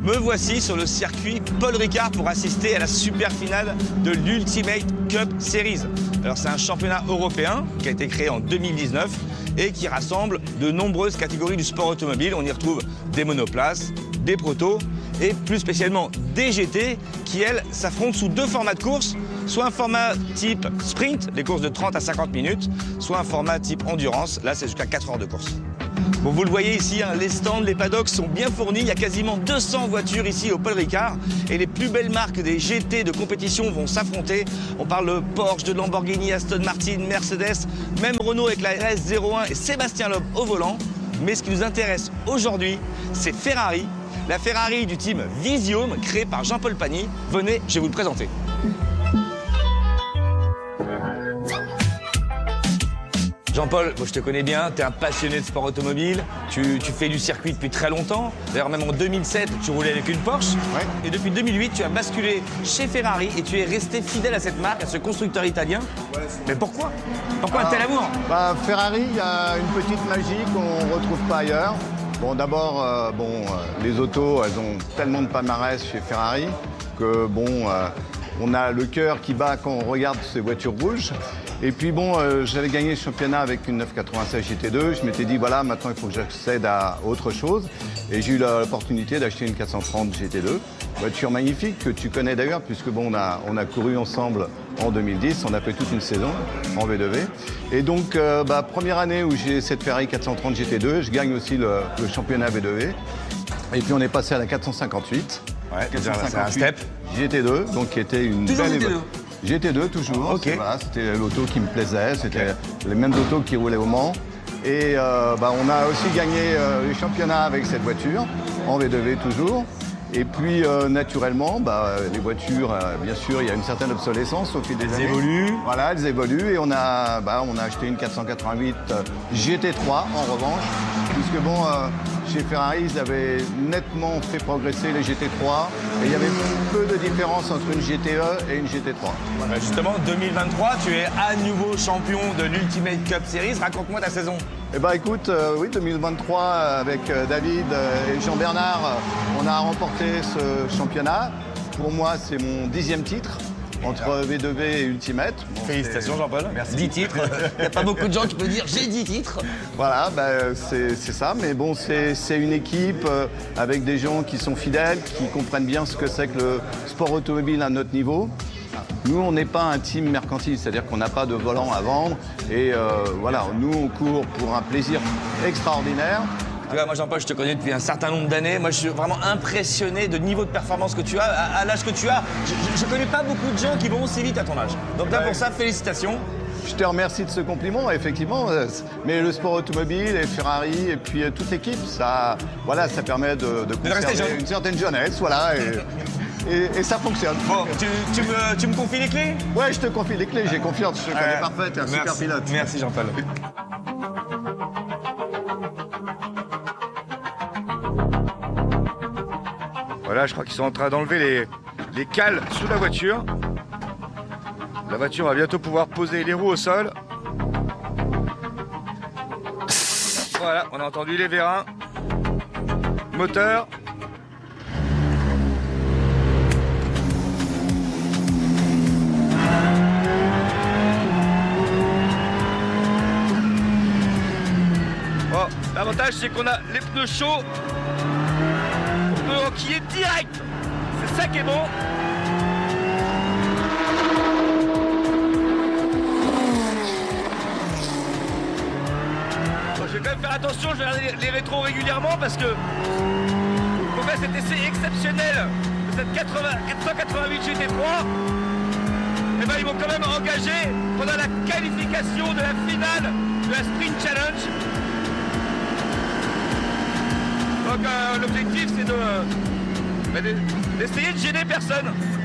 Me voici sur le circuit Paul Ricard pour assister à la super finale de l'Ultimate Cup Series. Alors c'est un championnat européen qui a été créé en 2019 et qui rassemble de nombreuses catégories du sport automobile. On y retrouve des monoplaces, des protos et plus spécialement des GT qui, elles, s'affrontent sous deux formats de course, soit un format type sprint, les courses de 30 à 50 minutes, soit un format type endurance, là c'est jusqu'à 4 heures de course. Bon, vous le voyez ici, hein, les stands, les paddocks sont bien fournis. Il y a quasiment 200 voitures ici au Paul Ricard. Et les plus belles marques des GT de compétition vont s'affronter. On parle de Porsche, de Lamborghini, Aston Martin, Mercedes, même Renault avec la RS01 et Sébastien Loeb au volant. Mais ce qui nous intéresse aujourd'hui, c'est Ferrari. La Ferrari du team Visium, créée par Jean-Paul Pagny. Venez, je vais vous le présenter. Jean-Paul, je te connais bien, tu es un passionné de sport automobile, tu fais du circuit depuis très longtemps. D'ailleurs, même en 2007, tu roulais avec une Porsche. Ouais. Et depuis 2008, tu as basculé chez Ferrari et tu es resté fidèle à cette marque, à ce constructeur italien. Ouais, mais pourquoi? Pourquoi un tel amour? Ferrari, il y a une petite magie qu'on ne retrouve pas ailleurs. Bon, d'abord, les autos, elles ont tellement de palmarès chez Ferrari que, on a le cœur qui bat quand on regarde ces voitures rouges. Et puis j'avais gagné le championnat avec une 996 GT2. Je m'étais dit, voilà, maintenant il faut que j'accède à autre chose. Et j'ai eu l'opportunité d'acheter une 430 GT2. Voiture magnifique que tu connais d'ailleurs, puisque on a couru ensemble en 2010. On a fait toute une saison en V2V. Et donc, première année où j'ai cette Ferrari 430 GT2, je gagne aussi le championnat V2V. Et puis on est passé à la 458. Ouais, c'est un step. GT2, donc qui était une toujours belle... GT2. GT2 toujours, okay. Voilà, c'était l'auto qui me plaisait, c'était les mêmes autos qui roulaient au Mans. Et on a aussi gagné les championnats avec cette voiture, en V2V toujours. Et puis naturellement, les voitures, bien sûr, il y a une certaine obsolescence au fil des années. Elles évoluent. Voilà, elles évoluent et on a acheté une 488 GT3 en revanche, puisque chez Ferrari, ils avaient nettement fait progresser les GT3 et il y avait peu de différence entre une GTE et une GT3. Voilà. Justement, 2023, tu es à nouveau champion de l'Ultimate Cup Series. Raconte-moi ta saison. Écoute, oui, 2023, avec David et Jean-Bernard, on a remporté ce championnat. Pour moi, c'est mon 10e titre. Entre V2V et Ultimate. Félicitations Jean-Paul. Merci. 10 titres. Il n'y a pas beaucoup de gens qui peuvent dire j'ai 10 titres. Voilà, c'est ça. Mais c'est une équipe avec des gens qui sont fidèles, qui comprennent bien ce que c'est que le sport automobile à notre niveau. Nous, on n'est pas un team mercantile, c'est-à-dire qu'on n'a pas de volant à vendre. Et nous, on court pour un plaisir extraordinaire. Tu vois, moi Jean-Paul, je te connais depuis un certain nombre d'années. Moi, je suis vraiment impressionné de niveau de performance que tu as, à l'âge que tu as. Je connais pas beaucoup de gens qui vont aussi vite à ton âge. Donc là, pour ça, félicitations. Je te remercie de ce compliment, effectivement. Mais le sport automobile et Ferrari et puis toute l'équipe, ça permet de conserver une certaine jeunesse, voilà. Et ça fonctionne. Bon, tu me confies les clés? Ouais, je te confie les clés, j'ai confiance. Je te connais parfait, t'es un super pilote. Merci Jean-Paul. Voilà, je crois qu'ils sont en train d'enlever les cales sous la voiture. La voiture va bientôt pouvoir poser les roues au sol. Voilà, on a entendu les vérins. Moteur. Bon, l'avantage c'est qu'on a les pneus chauds. Qui est direct. C'est ça qui est bon. Bon, je vais quand même faire attention, je vais regarder les rétros régulièrement parce que pour faire cet essai exceptionnel de cette 488 GT3, ils m'ont quand même engagé pendant la qualification de la finale de la Sprint Challenge. Donc l'objectif c'est d'essayer de gêner personne.